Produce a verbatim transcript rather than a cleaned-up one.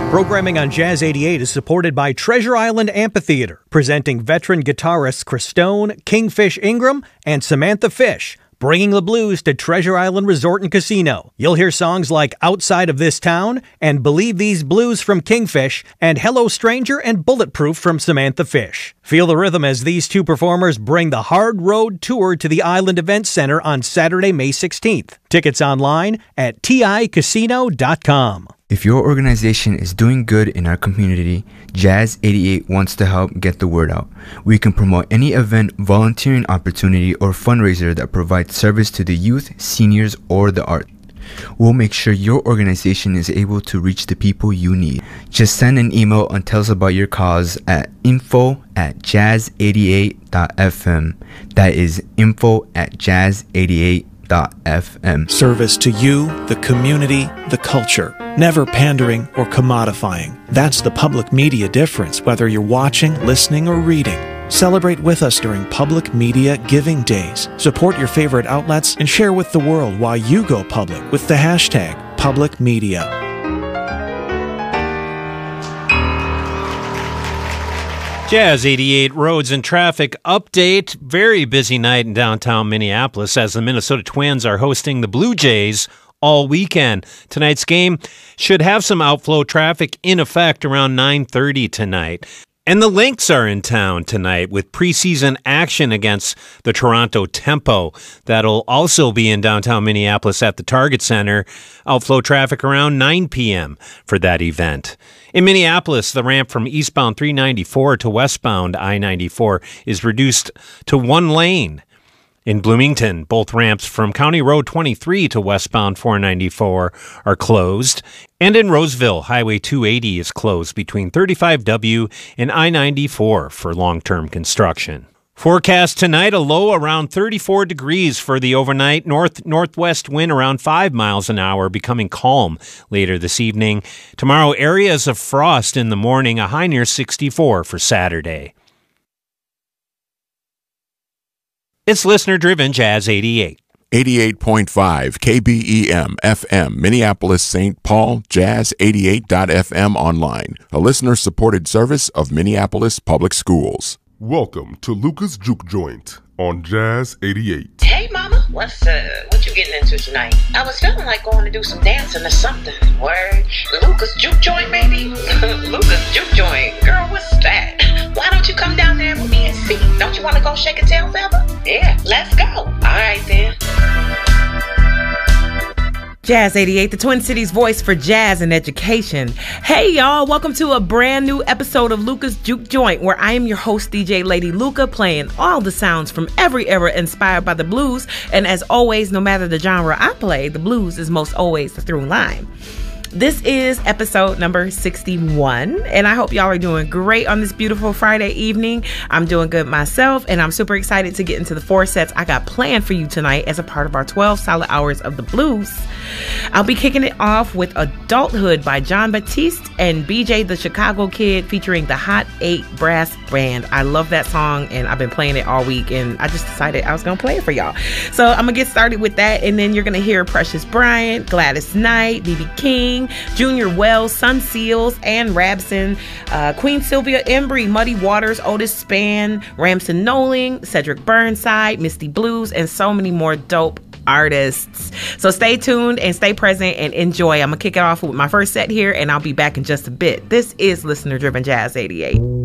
Programming on Jazz eighty-eight is supported by Treasure Island Amphitheater, presenting veteran guitarists Chris Stone, Kingfish Ingram, and Samantha Fish, bringing the blues to Treasure Island Resort and Casino. You'll hear songs like Outside of This Town and Believe These Blues from Kingfish and Hello Stranger and Bulletproof from Samantha Fish. Feel the rhythm as these two performers bring the Hard Road Tour to the Island Event Center on Saturday, May sixteenth. Tickets online at T I casino dot com. If your organization is doing good in our community, Jazz eighty-eight wants to help get the word out. We can promote any event, volunteering opportunity, or fundraiser that provides service to the youth, seniors, or the arts. We'll make sure your organization is able to reach the people you need. Just send an email and tell us about your cause at info at jazz eighty-eight dot f m. That is info at jazz eighty-eight dot f m. Service to you, the community, the culture. Never pandering or commodifying. That's the public media difference, whether you're watching, listening, or reading. Celebrate with us during Public Media Giving Days. Support your favorite outlets and share with the world why you go public with the hashtag Public Media. Jazz eighty-eight roads and traffic update. Very busy night in downtown Minneapolis as the Minnesota Twins are hosting the Blue Jays all weekend. Tonight's game should have some outflow traffic in effect around nine thirty tonight. And the Lynx are in town tonight with preseason action against the Toronto Tempo. That'll also be in downtown Minneapolis at the Target Center. Outflow traffic around nine p.m. for that event. In Minneapolis, the ramp from eastbound three ninety-four to westbound I ninety-four is reduced to one lane. In Bloomington, both ramps from County Road twenty-three to westbound four ninety-four are closed. And in Roseville, Highway two eighty is closed between thirty-five W and I ninety-four for long-term construction. Forecast tonight, a low around thirty-four degrees for the overnight. North-northwest wind around five miles an hour, becoming calm later this evening. Tomorrow, areas of frost in the morning, a high near sixty-four for Saturday. It's listener-driven Jazz eighty-eight. eighty-eight point five K B E M F M, Minneapolis, Saint Paul, jazz eighty-eight dot f m online, a listener-supported service of Minneapolis Public Schools. Welcome to Luca's Juke Joint on Jazz eighty-eight. Hey, mama, what's uh, what you getting into tonight? I was feeling like going to do some dancing or something. Word, Luca's Juke Joint, maybe? Luca's Juke Joint, girl, what's that? Why don't you come down there with me and see? Don't you want to go shake a tail feather? Yeah, let's go. All right, then. Jazz eighty-eight, the Twin Cities voice for jazz and education. Hey, y'all, welcome to a brand new episode of Luca's Juke Joint, where I am your host, D J Lady Luca, playing all the sounds from every era inspired by the blues. And as always, no matter the genre I play, the blues is most always the through line. This is episode number sixty-one, and I hope y'all are doing great on this beautiful Friday evening. I'm doing good myself, and I'm super excited to get into the four sets I got planned for you tonight as a part of our twelve solid hours of the blues. I'll be kicking it off with Adulthood by Jon Batiste and B J the Chicago Kid featuring the Hot Eight Brass Band. I love that song, and I've been playing it all week, and I just decided I was going to play it for y'all. So I'm going to get started with that, and then you're going to hear Precious Bryant, Gladys Knight, B B King, Junior Wells, Sun Seals, Ann Rabson, uh, Queen Sylvia Embry, Muddy Waters, Otis Spann, Ramson Noling, Cedric Burnside, Misty Blues, and so many more dope artists. So stay tuned and stay present and enjoy. I'm going to kick it off with my first set here, and I'll be back in just a bit. This is Listener Driven Jazz eighty-eight.